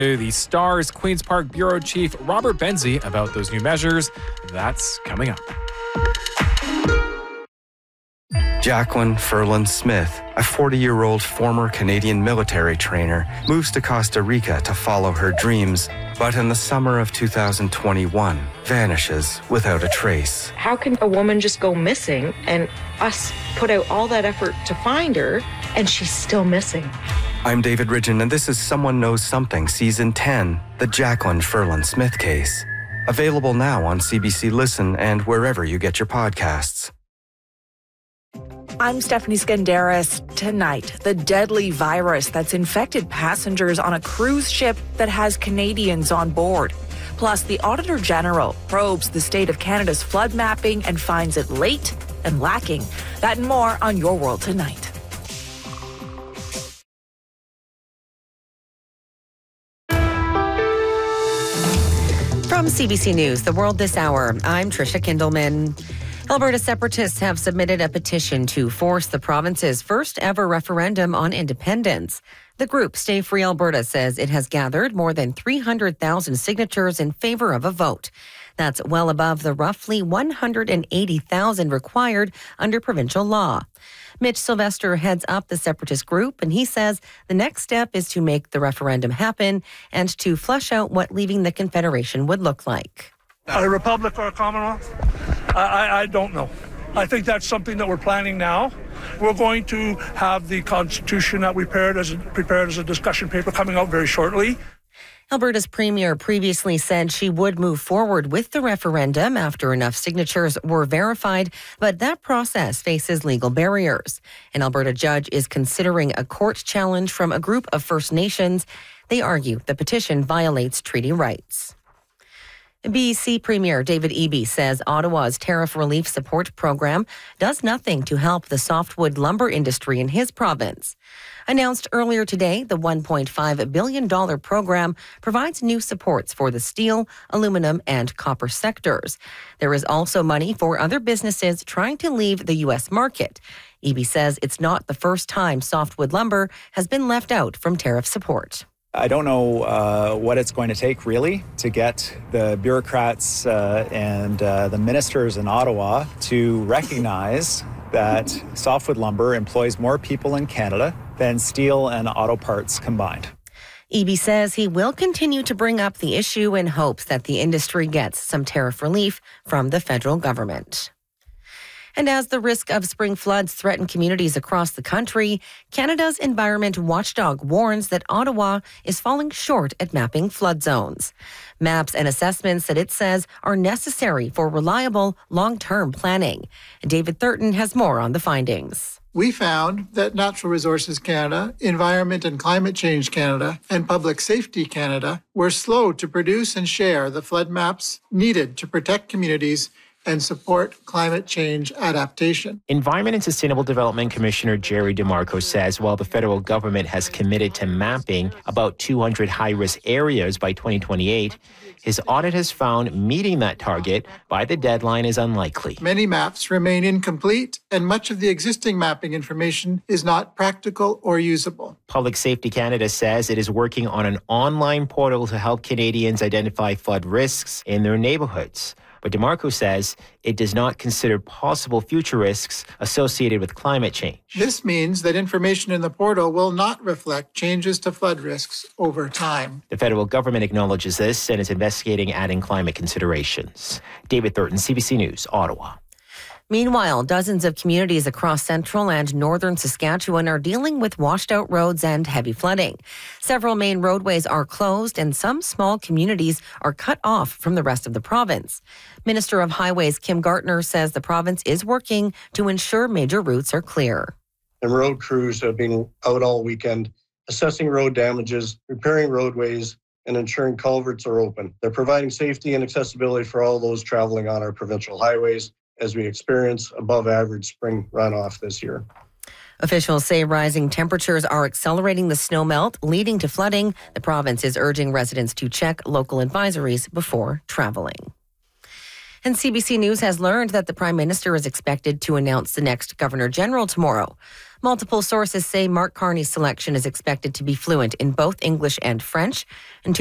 The Star's Queen's Park Bureau Chief Robert Benzie about those new measures. That's coming up. Jacqueline Ferland Smith, a 40-year-old former Canadian military trainer, moves to Costa Rica to follow her dreams, but in the summer of 2021, vanishes without a trace. How can a woman just go missing and us put out all that effort to find her and she's still missing? I'm David Ridgen, and this is Someone Knows Something, Season 10, the Jacqueline Ferland Smith case. Available now on CBC Listen and wherever you get your podcasts. I'm Stephanie Skandaris. Tonight, the deadly virus that's infected passengers on a cruise ship that has Canadians on board. Plus, the Auditor General probes the state of Canada's flood mapping and finds it late and lacking. That and more on Your World Tonight. From CBC News, The World This Hour, I'm Tricia Kindelman. Alberta separatists have submitted a petition to force the province's first ever referendum on independence. The group Stay Free Alberta says it has gathered more than 300,000 signatures in favor of a vote. That's well above the roughly 180,000 required under provincial law. Mitch Sylvester heads up the separatist group, and he says the next step is to make the referendum happen and to flesh out what leaving the Confederation would look like. A republic or a commonwealth? I don't know. I think that's something that we're planning now. We're going to have the Constitution that we prepared as a discussion paper coming out very shortly. Alberta's premier previously said she would move forward with the referendum after enough signatures were verified, but that process faces legal barriers. An Alberta judge is considering a court challenge from a group of First Nations. They argue the petition violates treaty rights. BC Premier David Eby says Ottawa's tariff relief support program does nothing to help the softwood lumber industry in his province. Announced earlier today, the $1.5 billion program provides new supports for the steel, aluminum, and copper sectors. There is also money for other businesses trying to leave the U.S. market. Eby says it's not the first time softwood lumber has been left out from tariff support. I don't know what it's going to take, really, to get the bureaucrats and the ministers in Ottawa to recognize that softwood lumber employs more people in Canada than steel and auto parts combined. Eby says he will continue to bring up the issue in hopes that the industry gets some tariff relief from the federal government. And as the risk of spring floods threaten communities across the country, Canada's environment watchdog warns that Ottawa is falling short at mapping flood zones. Maps and assessments that it says are necessary for reliable long-term planning. David Thurton has more on the findings. We found that Natural Resources Canada, Environment and Climate Change Canada, and Public Safety Canada were slow to produce and share the flood maps needed to protect communities and support climate change adaptation. Environment and Sustainable Development Commissioner Jerry DeMarco says while the federal government has committed to mapping about 200 high-risk areas by 2028, his audit has found meeting that target by the deadline is unlikely. Many maps remain incomplete, and much of the existing mapping information is not practical or usable. Public Safety Canada says it is working on an online portal to help Canadians identify flood risks in their neighborhoods. But DeMarco says it does not consider possible future risks associated with climate change. This means that information in the portal will not reflect changes to flood risks over time. The federal government acknowledges this and is investigating adding climate considerations. David Thurton, CBC News, Ottawa. Meanwhile, dozens of communities across central and northern Saskatchewan are dealing with washed-out roads and heavy flooding. Several main roadways are closed and some small communities are cut off from the rest of the province. Minister of Highways Kim Gartner says the province is working to ensure major routes are clear. And road crews have been out all weekend assessing road damages, repairing roadways, and ensuring culverts are open. They're providing safety and accessibility for all those traveling on our provincial highways as we experience above average spring runoff this year. Officials say rising temperatures are accelerating the snowmelt, leading to flooding. The province is urging residents to check local advisories before traveling. And CBC News has learned that the Prime Minister is expected to announce the next Governor General tomorrow. Multiple sources say Mark Carney's selection is expected to be fluent in both English and French. And